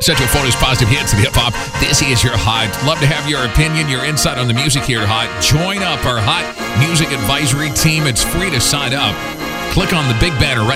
Central Florida's positive hits and hip hop. This is your Hot. Love to have your opinion, your insight on the music here at Hot. Join up our Hot Music Advisory team. It's free to sign up. Click on the big banner right